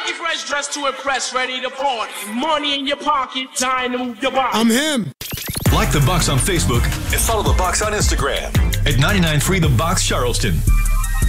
fresh, dressed to impress, ready to party. Money in your pocket, time to move your body. I'm him. Like The Box on Facebook and follow The Box on Instagram at 99.3 The Box Charleston.